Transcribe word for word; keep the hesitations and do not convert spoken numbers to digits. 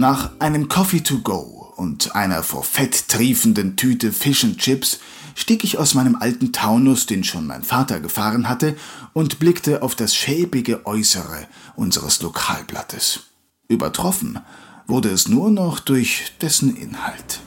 Nach einem Coffee to go und einer vor Fett triefenden Tüte Fish and Chips stieg ich aus meinem alten Taunus, den schon mein Vater gefahren hatte, und blickte auf das schäbige Äußere unseres Lokalblattes. Übertroffen wurde es nur noch durch dessen Inhalt.